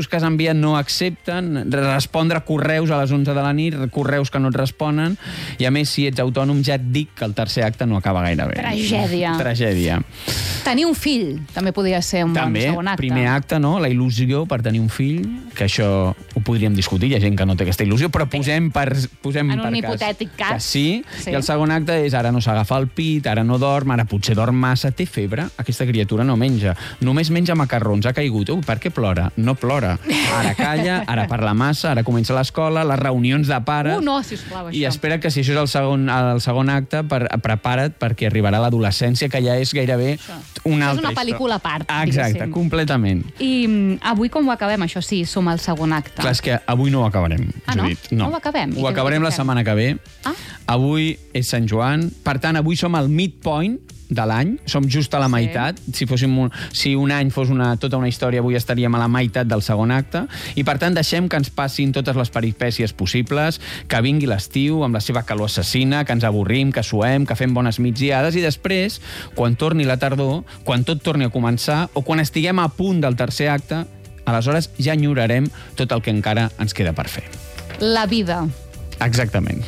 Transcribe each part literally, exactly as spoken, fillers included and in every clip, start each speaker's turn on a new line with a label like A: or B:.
A: correus que has enviat no accepten, respondre correus a les onze de la nit, correus que no et responen, i a més, si ets autònom, ja et dic que el tercer acte no acaba gaire bé.
B: Tragèdia.
A: Tragèdia.
B: Tenir un fill també podria ser un
A: també,
B: bon segon acte.
A: primer acte, no? La il·lusió per tenir un fill, que això ho podríem discutir, hi ha gent que no té aquesta il·lusió, però posem per, posem
B: en
A: per
B: un
A: cas
B: hipotètic cas.
A: Que sí,
B: sí,
A: i el segon acte és ara no s'agafa el pit, ara no dorm, ara potser dorm massa, té febre, aquesta criatura no menja, només menja macarrons, ha caigut, ui, per què plora? No plora. Ara calla, ara parla massa, ara comença l'escola, les reunions de pares...
B: Uh, no, sisplau, això.
A: I espera que si això és el segon, el segon acte, per, prepara't perquè arribarà l'adolescència, que ja és gairebé
B: això.
A: una altra
B: És una pel·lícula a part,
A: exacte,
B: diguéssim.
A: completament.
B: I mm, avui com ho acabem? Això sí, som al segon acte.
A: Clar, és que avui no ho acabarem,
B: Ah, no?
A: Judit. No,
B: no ho acabem? I
A: Ho
B: què-
A: acabarem
B: què
A: la
B: fem?
A: setmana que ve.
B: Ah.
A: Avui és Sant Joan, per tant, avui som al midpoint de l'any, som just a la
B: Sí.
A: meitat. Si fóssim un, si un any fos una, tota una història, avui estaríem a la meitat del segon acte, i per tant deixem que ens passin totes les peripècies possibles, que vingui l'estiu amb la seva calor assassina, que ens avorrim, que suem, que fem bones migdiades, i després, quan torni la tardor, quan tot torni a començar, o quan estiguem a punt del tercer acte, aleshores ja enyorarem tot el que encara ens queda per fer.
B: La vida.
A: Exactament.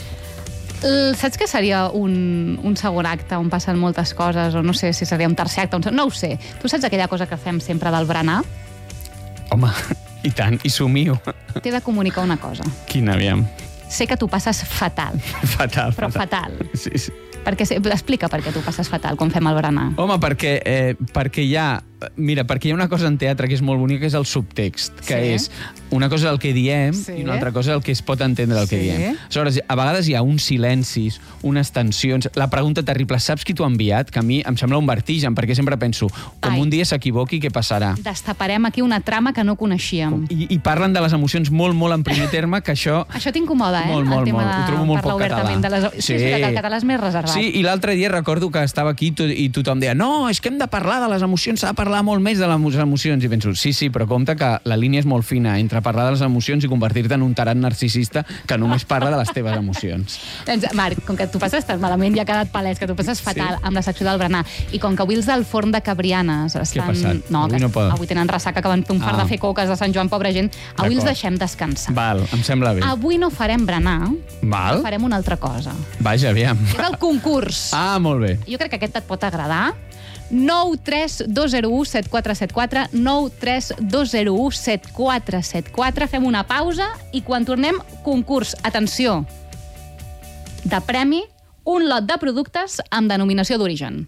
B: L- Saps què seria un, un segon acte on passen moltes coses, o no sé si seria un tercer acte, un... se- no ho sé. Tu saps aquella cosa que fem sempre del berenar?
A: Home, i tant, i somio.
B: T'he de comunicar una cosa.
A: Quina, aviam.
B: Sé que tu passes fatal,
A: Fatal,
B: però fatal.
A: Sí, sí.
B: Perquè, sé- explica per què tu passes fatal quan fem el berenar.
A: Home, perquè, eh, perquè hi ha... Mira, perquè hi ha una cosa en teatre que és molt bonica, que és el subtext, que
B: Sí.
A: és una cosa el que diem
B: Sí.
A: i una altra cosa el que es pot entendre el que
B: Sí.
A: diem. Aleshores, a vegades hi ha uns silencis, unes tensions... La pregunta terrible, saps qui t'ho ha enviat? Que a mi em sembla un vertigen, perquè sempre penso, com
B: Ai.
A: un dia s'equivoqui, què passarà?
B: Destaparem aquí una trama que no coneixíem.
A: I, I parlen de les emocions molt, molt en primer terme, que això...
B: Això t'incomoda, eh?
A: Molt, molt,
B: el tema
A: molt. Ho trobo molt
B: de parlar
A: poc
B: obertament
A: català.
B: de les... Sí, sí, que el català és més reservat.
A: Sí, i l'altre dia recordo que estava aquí to i tothom deia no, és que hem de parlar de les emocions, s'ha de parlar molt més de les emocions. I penso, sí, sí, però compte que la línia és molt fina entre parlar de les emocions i convertir-te en un tarat narcisista que només parla de les teves emocions.
B: Doncs, Marc, com que tu passes tan malament, ja ha quedat palès que tu passes fatal
A: Sí.
B: amb la secció del berenar. I com que avui els del forn de Cabrianes estan...
A: Què ha passat?
B: No,
A: Avui
B: que
A: no poden.
B: avui tenen ressaca, que van fer un fart
A: Ah.
B: de fer coques de Sant Joan, pobra gent. Avui els
A: D'acord.
B: deixem descansar.
A: Val, em sembla bé.
B: Avui no farem berenar,
A: Val?
B: farem una altra cosa.
A: Vaja, aviam.
B: És el concurs.
A: Ah, molt bé.
B: Jo crec que aquest et pot agradar. nou tres dos zero u set quatre set quatre, nou tres dos zero u set quatre set quatre. Fem una pausa i quan tornem, concurs. Atenció, de premi, un lot de productes amb denominació d'origen.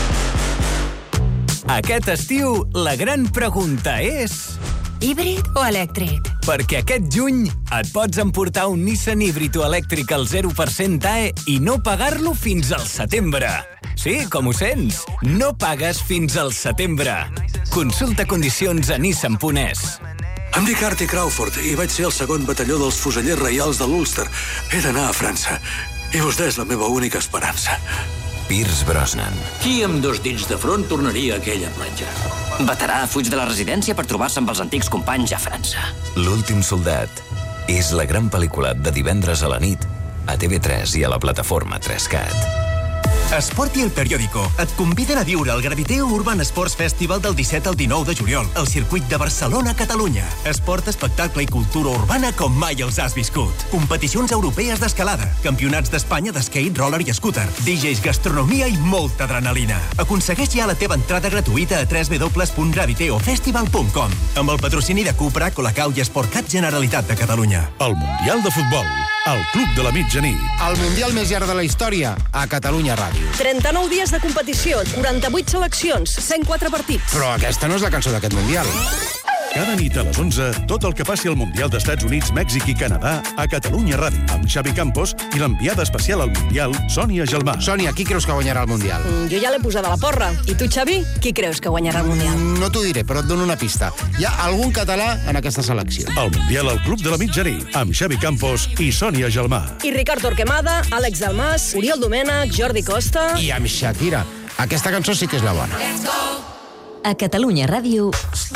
C: Aquest estiu, la gran pregunta és...
D: Híbrid o elèctric?
C: Perquè aquest juny et pots emportar un Nissan híbrid o elèctric al zero per cent A E i no pagar-lo fins al setembre. Sí, com ho sents? No pagues fins al setembre. Consulta condicions a nissan punt es.
E: Em dic Artie Crawford i vaig ser el segon batalló dels fusellers reials de l'Ulster. He d'anar a França. I vostè és la meva única esperança.
C: Pierce Brosnan.
F: Qui amb dos dits de front tornaria a aquella platja?
G: Veterà fuig de la residència per trobar-se amb els antics companys a França.
C: L'últim soldat és la gran pel·lícula de divendres a la nit a T V tres i a la plataforma tres cat.
H: Esport i El Periódico et conviden a viure el Graviteo Urban Sports Festival del disset al dinou de juliol al circuit de Barcelona, Catalunya. Esport, espectacle i cultura urbana com mai els has viscut. Competicions europees d'escalada, campionats d'Espanya d'skate, roller i scooter, D Js, gastronomia i molta adrenalina. Aconsegueix ja la teva entrada gratuïta a w w w punt graviteo festival punt com amb el patrocini de Cupra, Colacau i Esportcat Generalitat de Catalunya.
I: El Mundial de Futbol, al Club de la Mitjanit.
J: El Mundial més llarg de la història, a Catalunya Ràdio.
K: trenta-nou dies de competició, quaranta-vuit seleccions, cent quatre partits.
J: Però aquesta no és la cançó d'aquest Mundial.
I: Cada nit a les onze, tot el que passi al Mundial d'Estats Units, Mèxic i Canadà a Catalunya Ràdio, amb Xavi Campos i l'enviada especial al Mundial, Sònia Gelmà.
J: Sònia, qui creus que guanyarà el Mundial?
K: Mm, jo ja l'he posada a la porra. I tu, Xavi, qui creus que guanyarà el Mundial?
J: No t'ho diré, però et dono una pista. Hi ha algun català en aquesta selecció.
I: El Mundial al Club de la Mitjanit, amb Xavi Campos i Sònia Gelmà.
K: I Ricard Torquemada, Àlex Dalmas, Oriol Domènech, Jordi Costa...
J: I amb Shakira. Aquesta cançó sí que és la bona.
D: A Catalunya Ràdio...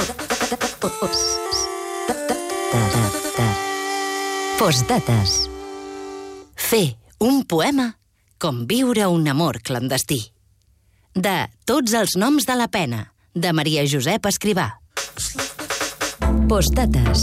D: Postdates. Fer un poema com viure un amor clandestí. De Tots els noms de la pena, de Maria Josep Escrivà. Postdates.